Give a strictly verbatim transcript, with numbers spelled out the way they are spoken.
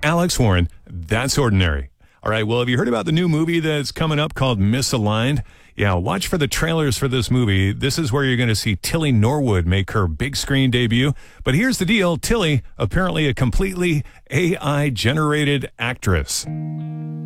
Alex Warren, That's Ordinary. All right, well, have you heard about the new movie that's coming up called Misaligned? Yeah, watch for the trailers for this movie. This is where you're going to see Tilly Norwood make her big screen debut. But here's the deal. Tilly, apparently a completely A I-generated actress.